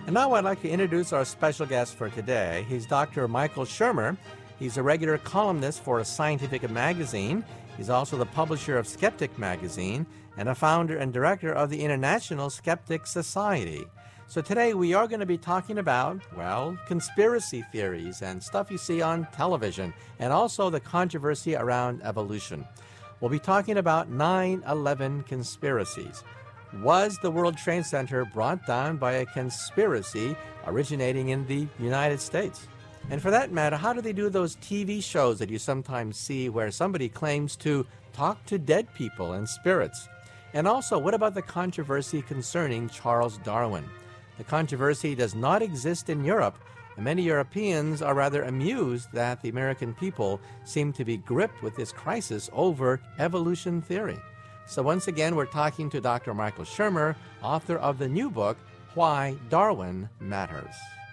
And now I'd like to introduce our special guest for today. He's Dr. Michael Shermer. He's a regular columnist for Scientific Magazine. He's also the publisher of Skeptic Magazine and a founder and director of the International Skeptic Society. So today we are going to be talking about, well, conspiracy theories and stuff you see on television, and also the controversy around evolution. We'll be talking about 9/11 conspiracies. Was the World Trade Center brought down by a conspiracy originating in the United States? And for that matter, how do they do those TV shows that you sometimes see where somebody claims to talk to dead people and spirits? And also, what about the controversy concerning Charles Darwin? The controversy does not exist in Europe, and many Europeans are rather amused that the American people seem to be gripped with this crisis over evolution theory. So once again, we're talking to Dr. Michael Shermer, author of the new book, Why Darwin Matters.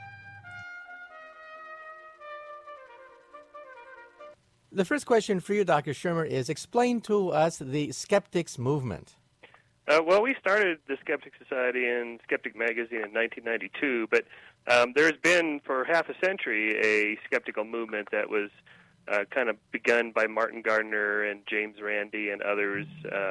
The first question for you, Dr. Shermer, is explain to us the skeptics movement. Well, we started the Skeptic Society and Skeptic Magazine in 1992, but there's been for half a century a skeptical movement that was kind of begun by Martin Gardner and James Randi and others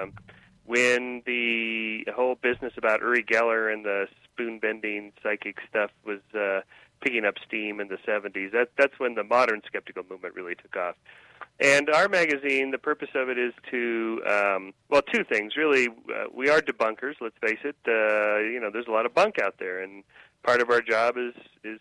when the whole business about Uri Geller and the spoon-bending psychic stuff was picking up steam in the 70s. That's when the modern skeptical movement really took off. And our magazine, the purpose of it is to, well, two things, really. We are debunkers, let's face it. There's a lot of bunk out there, and part of our job is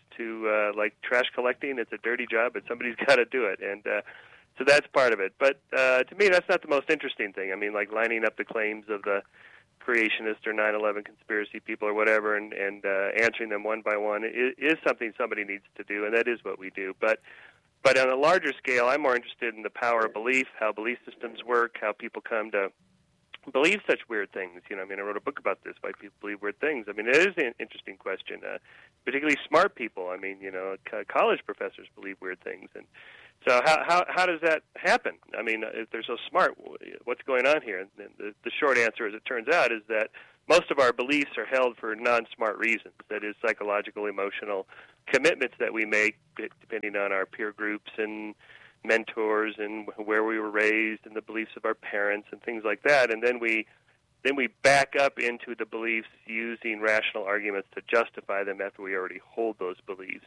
to, like trash collecting, it's a dirty job, but somebody's got to do it. And so that's part of it. But to me, that's not the most interesting thing. I mean, like lining up the claims of the creationist or 9/11 conspiracy people or whatever and answering them one by one is something somebody needs to do, and that is what we do. But on a larger scale, I'm more interested in the power of belief, how belief systems work, how people come to believe such weird things. I wrote a book about this, why people believe weird things. I mean, it is an interesting question, particularly smart people. I mean, college professors believe weird things. And so how does that happen? I mean, if they're so smart, what's going on here? And the short answer, as it turns out, is that most of our beliefs are held for non-smart reasons, that is, psychological, emotional commitments that we make depending on our peer groups and mentors and where we were raised and the beliefs of our parents and things like that. And then we back up into the beliefs using rational arguments to justify them after we already hold those beliefs.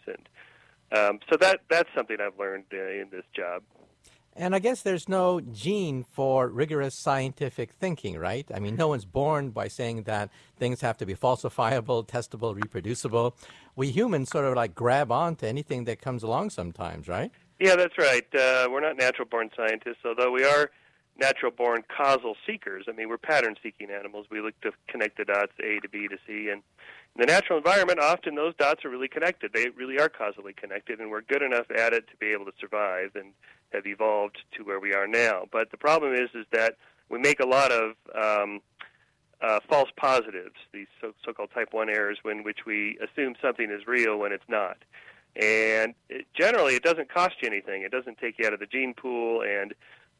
And so that's something I've learned in this job. And I guess there's no gene for rigorous scientific thinking, right? I mean, no one's born by saying that things have to be falsifiable, testable, reproducible. We humans sort of like grab on to anything that comes along sometimes, right? Yeah, that's right. We're not natural-born scientists, although we are natural-born causal seekers. I mean, we're pattern-seeking animals. We look to connect the dots A to B to C, and in the natural environment, often those dots are really connected. They really are causally connected, and we're good enough at it to be able to survive and have evolved to where we are now. But the problem is that we make a lot of false positives, these so-called type 1 errors, in which we assume something is real when it's not. And generally, it doesn't cost you anything. It doesn't take you out of the gene pool, and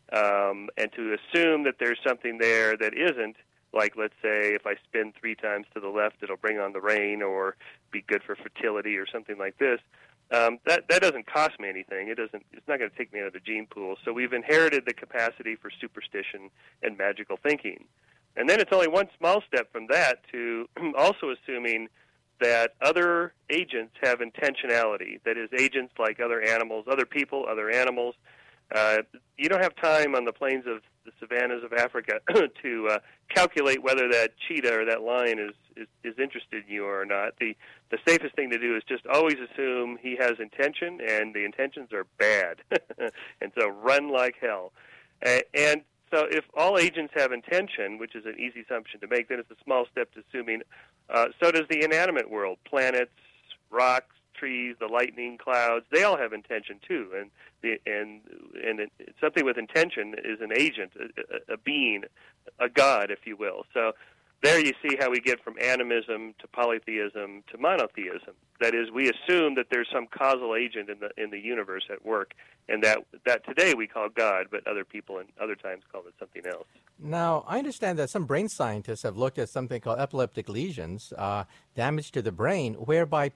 to assume that there's something there that isn't, like, let's say, if I spin 3 times to the left, it'll bring on the rain or be good for fertility or something like this. That doesn't cost me anything. It's not going to take me out of the gene pool. So we've inherited the capacity for superstition and magical thinking. And then it's only one small step from that to also assuming that other agents have intentionality. That is, agents like other animals, other people, other animals. You don't have time on the plains of the savannas of Africa to calculate whether that cheetah or that lion is interested in you or not. The safest thing to do is just always assume he has intention, and the intentions are bad. And so run like hell. And so if all agents have intention, which is an easy assumption to make, then it's a small step to assuming so does the inanimate world. Planets, rocks, trees, the lightning, clouds, they all have intention too. And something with intention is an agent, a being, a god, if you will. So there you see how we get from animism to polytheism to monotheism. That is, we assume that there's some causal agent in the universe at work, and that today we call God, but other people in other times call it something else. Now, I understand that some brain scientists have looked at something called epileptic lesions, damage to the brain, whereby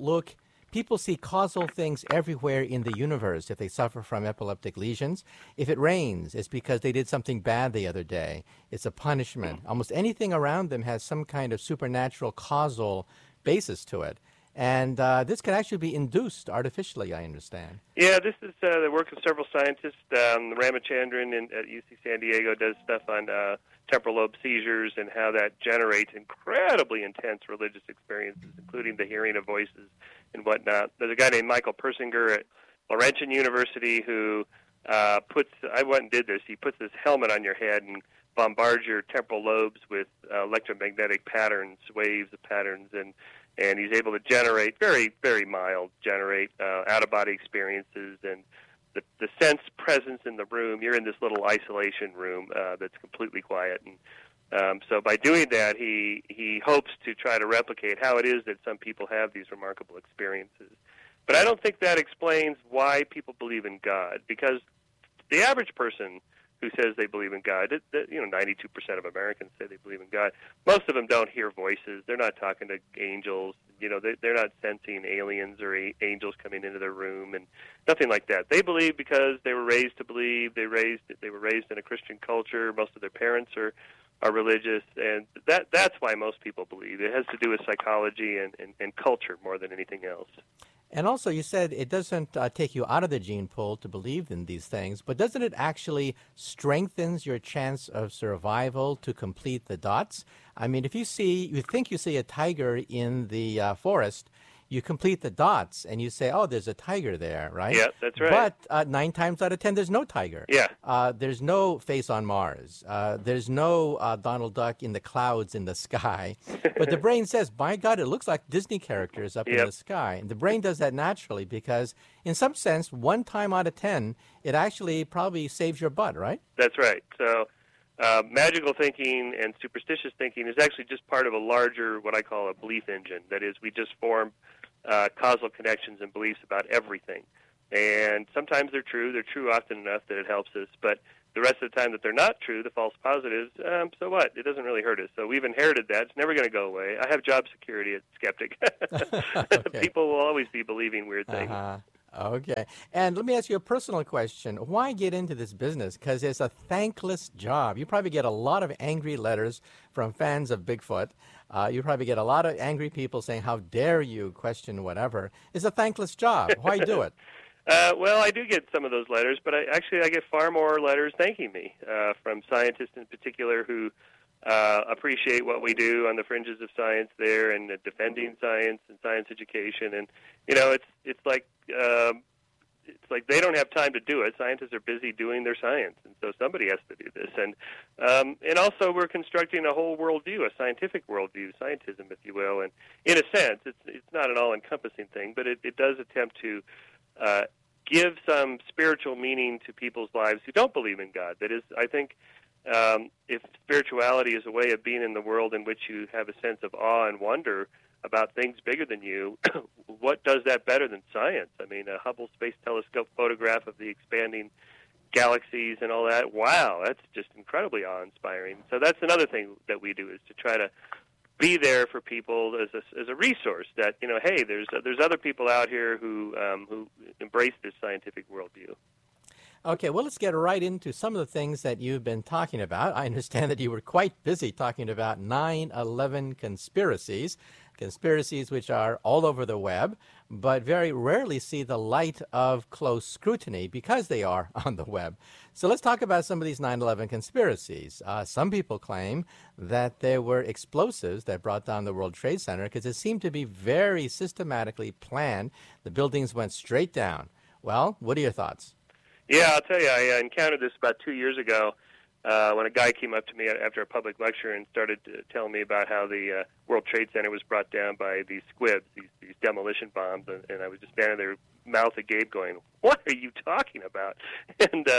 people see causal things everywhere in the universe if they suffer from epileptic lesions. If it rains, it's because they did something bad the other day. It's a punishment. Almost anything around them has some kind of supernatural causal basis to it. And this can actually be induced artificially, I understand. Yeah, this is the work of several scientists. Ramachandran at UC San Diego does stuff on temporal lobe seizures and how that generates incredibly intense religious experiences, including the hearing of voices and whatnot. There's a guy named Michael Persinger at Laurentian University who I went and did this. He puts this helmet on your head and bombards your temporal lobes with electromagnetic patterns, waves of patterns, and he's able to generate very, very mild, out-of-body experiences and the sense presence in the room. You're in this little isolation room that's completely quiet. And so by doing that, he hopes to try to replicate how it is that some people have these remarkable experiences. But I don't think that explains why people believe in God, because the average person who says they believe in God, 92% of Americans say they believe in God. Most of them don't hear voices. They're not talking to angels. They're not sensing aliens or angels coming into their room and nothing like that. They believe because they were raised to believe. They were raised in a Christian culture. Most of their parents are religious, and that's why most people believe. It has to do with psychology and culture more than anything else. And also, you said it doesn't take you out of the gene pool to believe in these things, but doesn't it actually strengthens your chance of survival to complete the dots? I mean, if you think you see a tiger in the forest, you complete the dots and you say, oh, there's a tiger there, right? Yeah, that's right. But 9 times out of 10, there's no tiger. Yeah. There's no face on Mars. There's no Donald Duck in the clouds in the sky. But the brain says, by God, it looks like Disney characters up in the sky. And the brain does that naturally because, in some sense, 1 time out of 10, it actually probably saves your butt, right? That's right. So magical thinking and superstitious thinking is actually just part of a larger, what I call a belief engine. That is, we just form causal connections and beliefs about everything. And sometimes they're true. They're true often enough that it helps us. But the rest of the time that they're not true, the false positives, so what? It doesn't really hurt us. So we've inherited that. It's never going to go away. I have job security at Skeptic. Okay. People will always be believing weird things. Okay. And let me ask you a personal question. Why get into this business? Because it's a thankless job. You probably get a lot of angry letters from fans of Bigfoot. You probably get a lot of angry people saying, how dare you question whatever. It's a thankless job. Why do it? Well, I do get some of those letters, but I get far more letters thanking me from scientists in particular who appreciate what we do on the fringes of science there and defending science and science education. And it's like they don't have time to do it. Scientists are busy doing their science, and so somebody has to do this. And also we're constructing a whole worldview, a scientific worldview, scientism, if you will. And in a sense, it's not an all-encompassing thing, but it does attempt to give some spiritual meaning to people's lives who don't believe in God. That is, I think, if spirituality is a way of being in the world in which you have a sense of awe and wonder about things bigger than you, what does that better than science? I mean, a Hubble Space Telescope photograph of the expanding galaxies and all that, wow, that's just incredibly awe-inspiring. So that's another thing that we do, is to try to be there for people as a resource that, hey, there's other people out here who embrace this scientific worldview. Okay, well, let's get right into some of the things that you've been talking about. I understand that you were quite busy talking about 9/11 conspiracies which are all over the web, but very rarely see the light of close scrutiny because they are on the web. So let's talk about some of these 9/11 conspiracies. Some people claim that there were explosives that brought down the World Trade Center because it seemed to be very systematically planned. The buildings went straight down. Well, what are your thoughts? Yeah, I'll tell you, I encountered this about 2 years ago when a guy came up to me after a public lecture and started telling me about how the World Trade Center was brought down by these squibs, these demolition bombs, and I was just standing there, mouth agape, going, "What are you talking about?"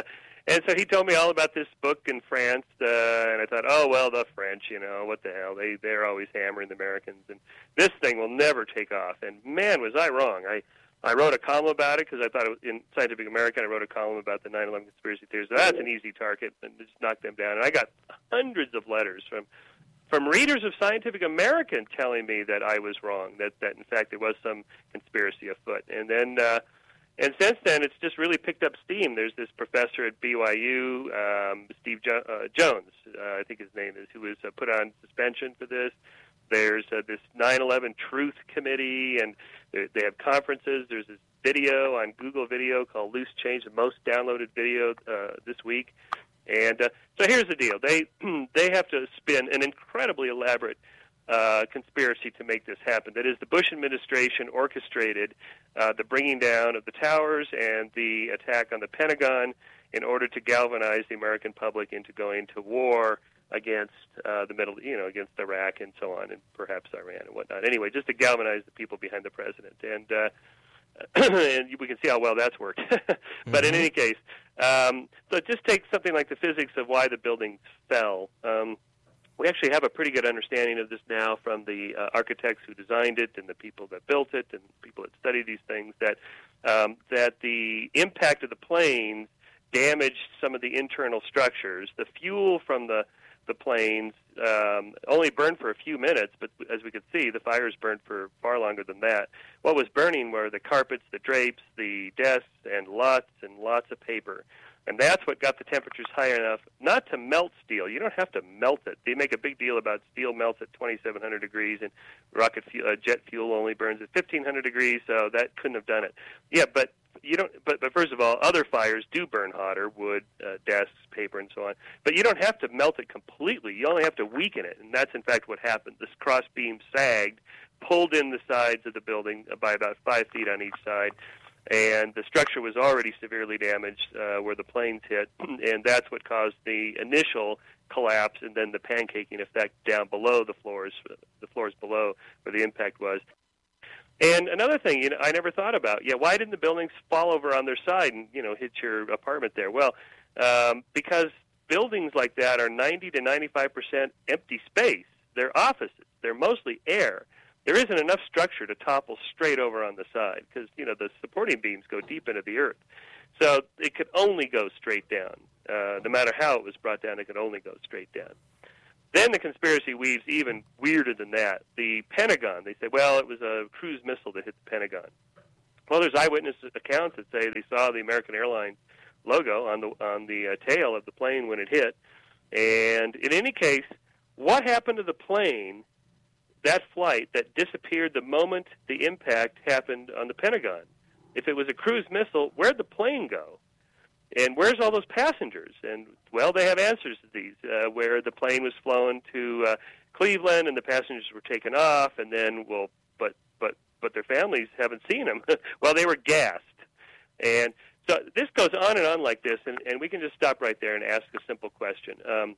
And so he told me all about this book in France, and I thought, oh, well, the French, what the hell? They're always hammering the Americans, and this thing will never take off. And, man, was I wrong. I wrote a column about it because I thought it was, in Scientific American, I wrote a column about the 9/11 conspiracy theories. So that's an easy target, and just knocked them down. And I got hundreds of letters from readers of Scientific American telling me that I was wrong, that in fact there was some conspiracy afoot. And then, and since then, it's just really picked up steam. There's this professor at BYU, Steve Jones, I think his name is, who was put on suspension for this. There's this 9/11 Truth Committee, and they have conferences. There's this video on Google Video called Loose Change, the most downloaded video this week. And so here's the deal. They have to spin an incredibly elaborate conspiracy to make this happen. That is, the Bush administration orchestrated the bringing down of the towers and the attack on the Pentagon in order to galvanize the American public into going to war against against Iraq and so on, and perhaps Iran and whatnot. Anyway, just to galvanize the people behind the president. And and we can see how well that's worked. But in any case, so just take something like the physics of why the buildings fell. We actually have a pretty good understanding of this now from the architects who designed it and the people that built it and people that study these things, that the impact of the planes damaged some of the internal structures. The fuel from the planes only burned for a few minutes, but as we could see, the fires burned for far longer than that. What was burning were the carpets, the drapes, the desks, and lots of paper. And that's what got the temperatures high enough not to melt steel. You don't have to melt it. They make a big deal about steel melts at 2,700 degrees, and jet fuel only burns at 1,500 degrees, so that couldn't have done it. Yeah, but you don't. But first of all, other fires do burn hotter: wood, desks, paper, and so on. But you don't have to melt it completely. You only have to weaken it, and that's in fact what happened. This cross beam sagged, pulled in the sides of the building by about 5 feet on each side, and the structure was already severely damaged where the planes hit, and that's what caused the initial collapse and then the pancaking effect down below the floors below where the impact was. And another thing, I never thought about, why didn't the buildings fall over on their side and, hit your apartment there? Well, because buildings like that are 90 to 95% empty space. They're offices. They're mostly air. There isn't enough structure to topple straight over on the side because, the supporting beams go deep into the earth. So it could only go straight down. No matter how it was brought down, it could only go straight down. Then the conspiracy weaves even weirder than that. The Pentagon, they say, well, it was a cruise missile that hit the Pentagon. Well, there's eyewitness accounts that say they saw the American Airlines logo on the tail of the plane when it hit. And in any case, what happened to the plane, that flight, that disappeared the moment the impact happened on the Pentagon? If it was a cruise missile, where'd the plane go? And where's all those passengers? And, well, they have answers to these, where the plane was flown to Cleveland and the passengers were taken off, and then, but their families haven't seen them. Well, they were gassed. And so this goes on and on like this, and we can just stop right there and ask a simple question.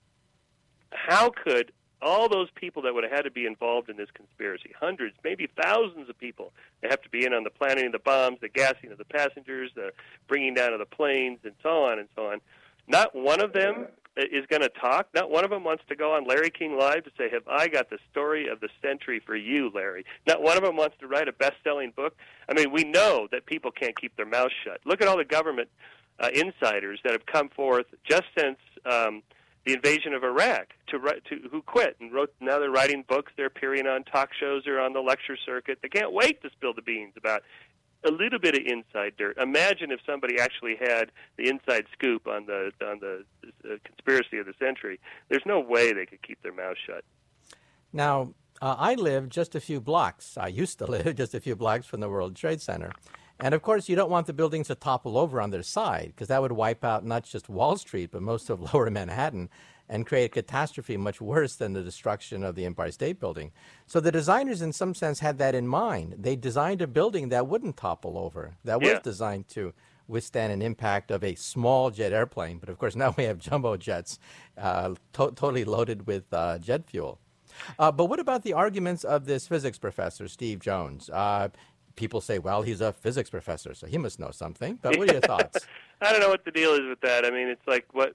How could all those people that would have had to be involved in this conspiracy, hundreds, maybe thousands of people that have to be in on the planning of the bombs, the gassing of the passengers, the bringing down of the planes, and so on, not one of them is going to talk. Not one of them wants to go on Larry King Live to say, have I got the story of the century for you, Larry? Not one of them wants to write a best-selling book. I mean, we know that people can't keep their mouths shut. Look at all the government insiders that have come forth just since the invasion of Iraq, who quit and wrote. Now they're writing books. They're appearing on talk shows or on the lecture circuit. They can't wait to spill the beans about a little bit of inside dirt. Imagine if somebody actually had the inside scoop on the conspiracy of the century. There's no way they could keep their mouth shut. Now, I live just a few blocks. I used to live just a few blocks from the World Trade Center. And, of course, you don't want the buildings to topple over on their side because that would wipe out not just Wall Street but most of lower Manhattan and create a catastrophe much worse than the destruction of the Empire State Building. So the designers, in some sense, had that in mind. They designed a building that wouldn't topple over, that was designed to withstand an impact of a small jet airplane. But, of course, now we have jumbo jets totally loaded with jet fuel. But what about the arguments of this physics professor, Steve Jones? People say, well, he's a physics professor, so he must know something. But what are your thoughts? I don't know what the deal is with that. I mean, it's like what.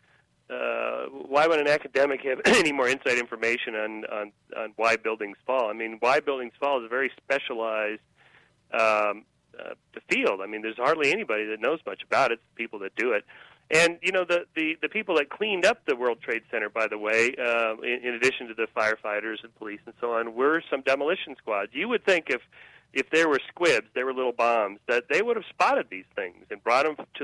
Why would an academic have any more inside information on why buildings fall? I mean, why buildings fall is a very specialized field. I mean, there's hardly anybody that knows much about it. It's the people that do it. And, you know, the people that cleaned up the World Trade Center, by the way, in addition to the firefighters and police and so on, were some demolition squads. You would think if there were squibs, there were little bombs, that they would have spotted these things and brought them to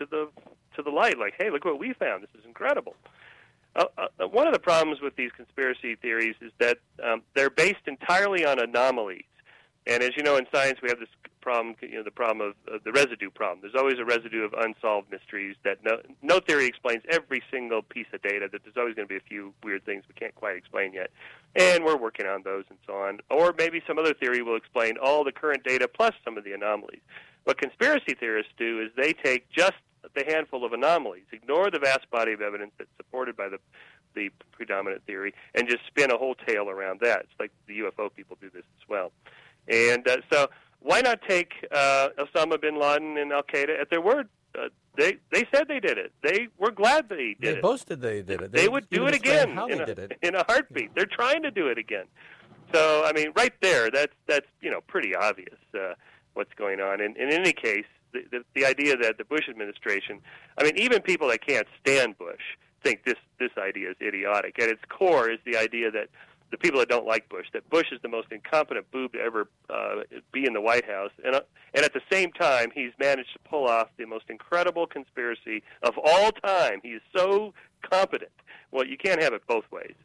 the light, like, hey, look what we found. This is incredible. One of the problems with these conspiracy theories is that they're based entirely on anomalies. And as you know, in science, we have this problem, you know, the problem of the residue problem. There's always a residue of unsolved mysteries that no theory explains every single piece of data, that there's always going to be a few weird things we can't quite explain yet. And we're working on those and so on. Or maybe some other theory will explain all the current data plus some of the anomalies. What conspiracy theorists do is they take just the handful of anomalies, ignore the vast body of evidence that's supported by the predominant theory, and just spin a whole tale around that. It's like the UFO people do this as well. And so why not take Osama bin Laden and Al-Qaeda at their word? They said they did it. They were glad they did it. They boasted they did it. They would do it again in a heartbeat. They're trying to do it again. So, I mean, right there, that's you know, pretty obvious what's going on. And in any case, the idea that the Bush administration, I mean, even people that can't stand Bush think this idea is idiotic. At its core is the idea that the people that don't like Bush, that Bush is the most incompetent boob to ever be in the White House, and at the same time, he's managed to pull off the most incredible conspiracy of all time. He is so competent. Well, you can't have it both ways.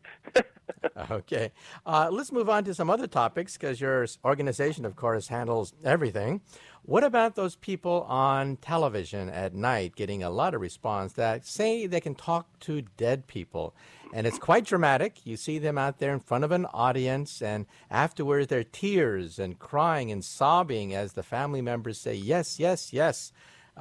Okay. Let's move on to some other topics, because your organization, of course, handles everything. What about those people on television at night getting a lot of response that say they can talk to dead people? And it's quite dramatic. You see them out there in front of an audience, and afterwards they're tears and crying and sobbing as the family members say, yes, yes, yes.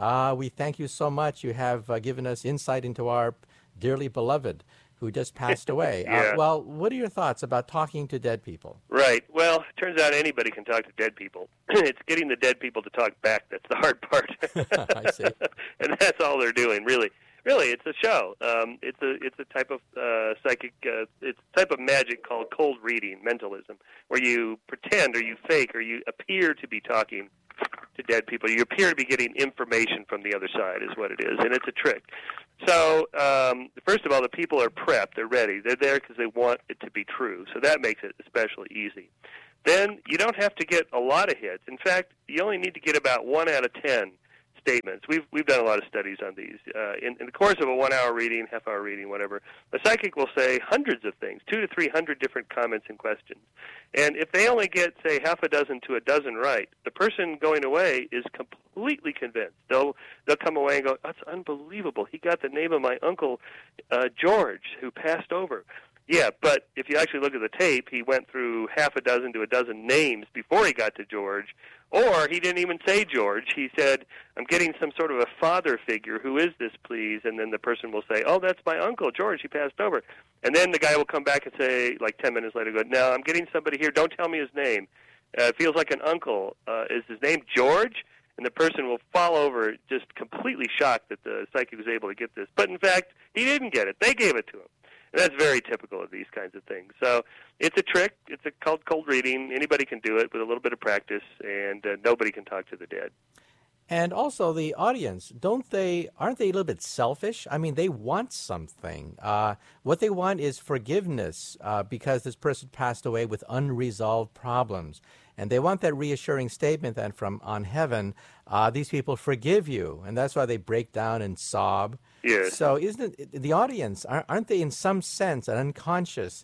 We thank you so much. You have given us insight into our dearly beloved who just passed away. Yeah. Well, what are your thoughts about talking to dead people? Right. Well, it turns out anybody can talk to dead people. It's getting the dead people to talk back that's the hard part. I see. And that's all they're doing, really. Really, it's a show. It's a type of psychic, it's a type of magic called cold reading, mentalism, where you pretend or you fake or you appear to be talking to dead people. You appear to be getting information from the other side is what it is, and it's a trick. So, first of all, the people are prepped. They're ready. They're there because they want it to be true, so that makes it especially easy. Then you don't have to get a lot of hits. In fact, you only need to get about 1 out of 10 statements. We've done a lot of studies on these. In the course of a 1 hour reading, half-hour reading, whatever, the psychic will say hundreds of things, 200 to 300 different comments and questions. And if they only get, say, half a dozen to a dozen right, the person going away is completely convinced. They'll come away and go, that's unbelievable. He got the name of my uncle, George, who passed over. Yeah, but if you actually look at the tape, he went through half a dozen to a dozen names before he got to George, or he didn't even say George. He said, I'm getting some sort of a father figure. Who is this, please? And then the person will say, oh, that's my uncle, George. He passed over. And then the guy will come back and say, like 10 minutes later, go, no, I'm getting somebody here. Don't tell me his name. It feels like an uncle. Is his name George? And the person will fall over just completely shocked that the psychic was able to get this. But in fact, he didn't get it. They gave it to him. And that's very typical of these kinds of things. So it's a trick. It's called cold reading. Anybody can do it with a little bit of practice, and nobody can talk to the dead. And also the audience, aren't they a little bit selfish? I mean, they want something. What they want is forgiveness because this person passed away with unresolved problems. And they want that reassuring statement that from on heaven, these people forgive you. And that's why they break down and sob. Yes. So isn't it the audience, aren't they in some sense an unconscious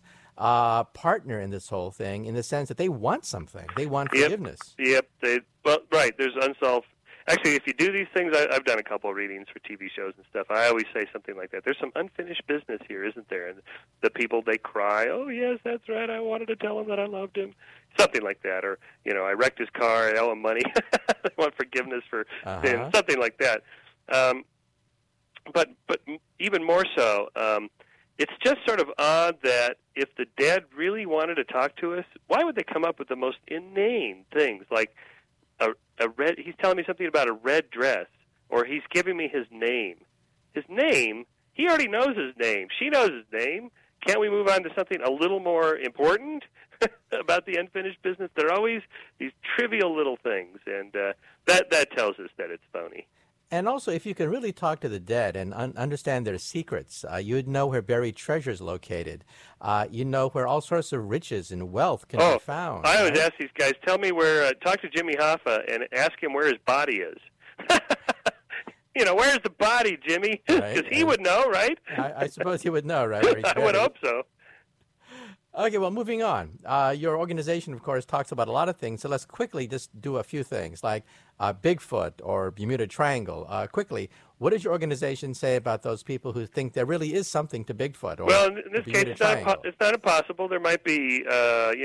partner in this whole thing, in the sense that they want something? They want forgiveness. Yep. Right. There's unsolved. Actually, if you do these things, I've done a couple of readings for TV shows and stuff. I always say something like that. There's some unfinished business here, isn't there? And the people, they cry, oh, yes, that's right, I wanted to tell him that I loved him. Something like that. Or, I wrecked his car, I owe him money. They want forgiveness for sin, something like that. But even more so, it's just sort of odd that if the dead really wanted to talk to us, why would they come up with the most inane things like he's telling me something about a red dress. or he's giving me his name. His name? He already knows his name. She knows his name. Can't we move on to something a little more important about the unfinished business? There are always these trivial little things, and that tells us that it's phony. And also, if you can really talk to the dead and understand their secrets, you'd know where buried treasure is located. You know where all sorts of riches and wealth can be found. I always ask these guys, talk to Jimmy Hoffa and ask him where his body is. Where's the body, Jimmy? Because he would know, right? I suppose he would know, right? Where he's I would hope so. Okay, well, moving on. Your organization, of course, talks about a lot of things, so let's quickly just do a few things, like Bigfoot or Bermuda Triangle. Quickly, what does your organization say about those people who think there really is something to Bigfoot? Or well, in this case, it's not impossible. There might be, a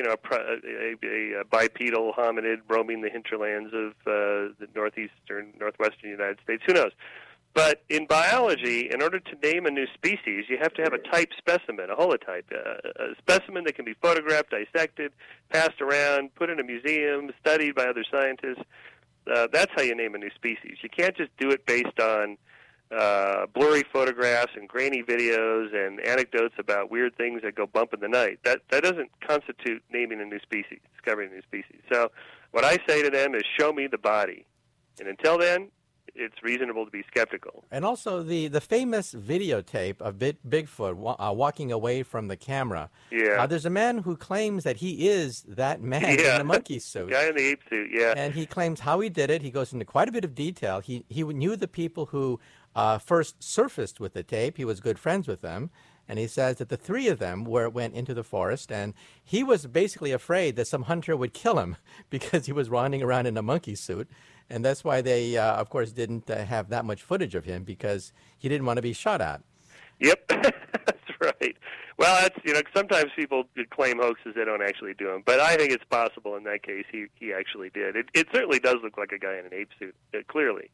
bipedal hominid roaming the hinterlands of the northeastern, northwestern United States. Who knows? But in biology, in order to name a new species, you have to have a type specimen, a holotype, a specimen that can be photographed, dissected, passed around, put in a museum, studied by other scientists. That's how you name a new species. You can't just do it based on blurry photographs and grainy videos and anecdotes about weird things that go bump in the night. That doesn't constitute naming a new species, discovering a new species. So what I say to them is, show me the body. And until then, it's reasonable to be skeptical. And also the famous videotape of Bigfoot walking away from the camera. Yeah. There's a man who claims that he is that man in the monkey suit. Guy in the ape suit, yeah. And he claims how he did it. He goes into quite a bit of detail. He knew the people who first surfaced with the tape. He was good friends with them. And he says that the three of them went into the forest, and he was basically afraid that some hunter would kill him because he was running around in a monkey suit. And that's why they, of course, didn't have that much footage of him, because he didn't want to be shot at. Yep, that's right. Well, sometimes people claim hoaxes, they don't actually do them. But I think it's possible in that case he actually did. It certainly does look like a guy in an ape suit, clearly.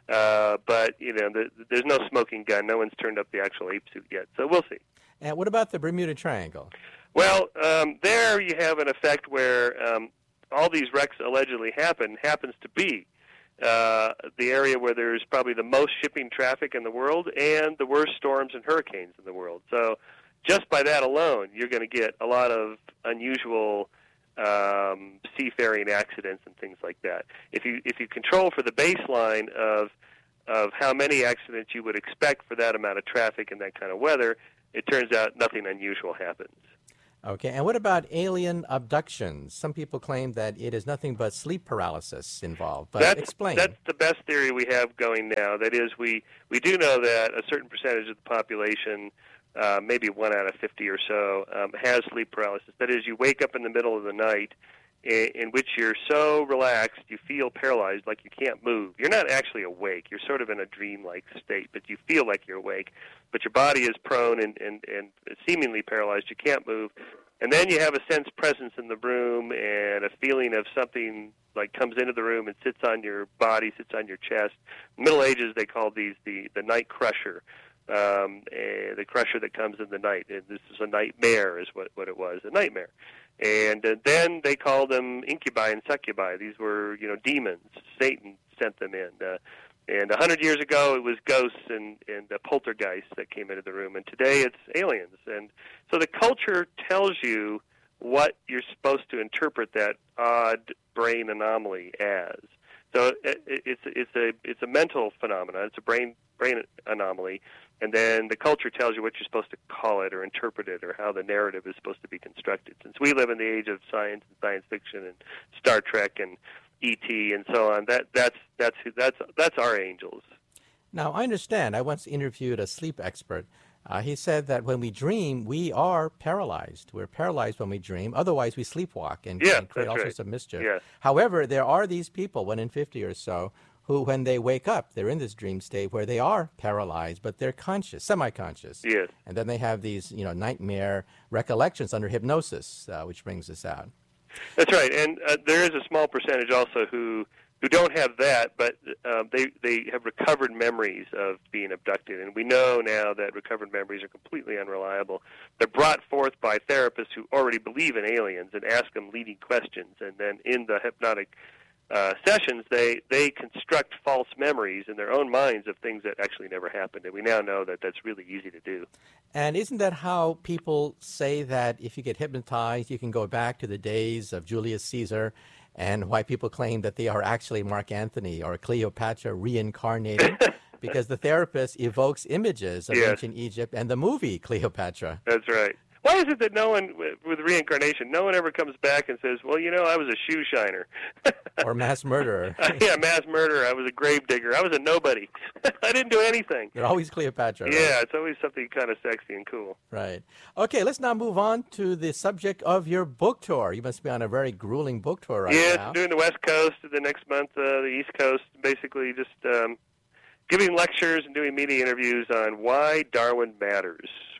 But, there's no smoking gun. No one's turned up the actual ape suit yet. So we'll see. And what about the Bermuda Triangle? Well, there you have an effect where all these wrecks allegedly happens to be the area where there's probably the most shipping traffic in the world and the worst storms and hurricanes in the world. So just by that alone, you're going to get a lot of unusual seafaring accidents and things like that. If you control for the baseline of how many accidents you would expect for that amount of traffic and that kind of weather, it turns out nothing unusual happens. Okay, and what about alien abductions? Some people claim that it is nothing but sleep paralysis involved, but explain. That's the best theory we have going now. That is, we do know that a certain percentage of the population, maybe 1 out of 50 or so, has sleep paralysis. That is, you wake up in the middle of the night in which you're so relaxed you feel paralyzed, like you can't move. You're not actually awake. You're sort of in a dreamlike state, but you feel like you're awake. But your body is prone and seemingly paralyzed. You can't move. And then you have a sense presence in the room and a feeling of something like comes into the room and sits on your body, sits on your chest. In the Middle Ages, they called these the night crusher. The crusher that comes in the night. And this is a nightmare is what it was, a nightmare. And then they called them incubi and succubi. These were, demons. Satan sent them in. And 100 years ago, it was ghosts and poltergeists that came into the room. And today, it's aliens. And so the culture tells you what you're supposed to interpret that odd brain anomaly as. So it's a mental phenomenon. It's a brain anomaly. And then the culture tells you what you're supposed to call it or interpret it or how the narrative is supposed to be constructed. Since we live in the age of science and science fiction and Star Trek and E.T. and so on, that's our angels. Now, I understand. I once interviewed a sleep expert. He said that when we dream, we are paralyzed. We're paralyzed when we dream. Otherwise, we sleepwalk and create all sorts of mischief. Yeah. However, there are these people, 1 in 50 or so, who, when they wake up, they're in this dream state where they are paralyzed, but they're conscious, semi-conscious. Yes. And then they have these, nightmare recollections under hypnosis, which brings us out. That's right. And there is a small percentage also who don't have that, but they have recovered memories of being abducted. And we know now that recovered memories are completely unreliable. They're brought forth by therapists who already believe in aliens and ask them leading questions. And then in the hypnotic sessions, they construct false memories in their own minds of things that actually never happened, and we now know that that's really easy to do. And isn't that how people say that if you get hypnotized, you can go back to the days of Julius Caesar, and why people claim that they are actually Mark Antony or Cleopatra reincarnated? Because the therapist evokes images of ancient Egypt and the movie Cleopatra. That's right. Why is it that no one, with reincarnation, no one ever comes back and says, well, I was a shoe shiner. Or mass murderer. Yeah, mass murderer. I was a grave digger. I was a nobody. I didn't do anything. They're always Cleopatra, right? Yeah, it's always something kind of sexy and cool. Right. Okay, let's now move on to the subject of your book tour. You must be on a very grueling book tour right now. Yes, I'm doing the West Coast, the next month the East Coast, basically just giving lectures and doing media interviews on why Darwin matters.